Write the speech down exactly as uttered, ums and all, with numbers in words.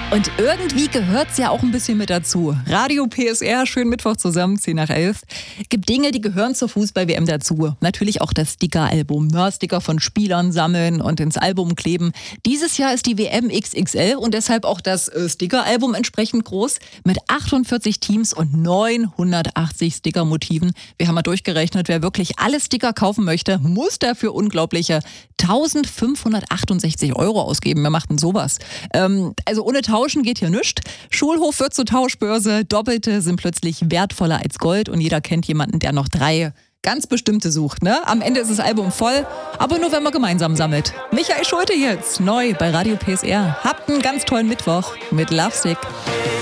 Und irgendwie gehört's ja auch ein bisschen mit dazu. Radio P S R, schön Mittwoch zusammen, zehn nach elf. Gibt Dinge, die gehören zur Fußball-W M dazu. Natürlich auch das Sticker-Album. Ne? Sticker von Spielern sammeln und ins Album kleben. Dieses Jahr ist die W M X X L und deshalb auch das äh, Sticker-Album entsprechend groß. Mit achtundvierzig Teams und neunhundertachtzig Sticker-Motiven. Wir haben mal durchgerechnet, wer wirklich alle Sticker kaufen möchte, muss dafür unglaubliche eintausendfünfhundertachtundsechzig Euro ausgeben. Wer macht denn sowas? Ähm, also ohne Tauschen geht hier nichts. Schulhof wird zur Tauschbörse. Doppelte sind plötzlich wertvoller als Gold und jeder kennt jemanden, der noch drei ganz bestimmte sucht. Ne? Am Ende ist das Album voll, aber nur wenn man gemeinsam sammelt. Michael Schulte jetzt, neu bei Radio P S R. Habt einen ganz tollen Mittwoch mit Lovestick.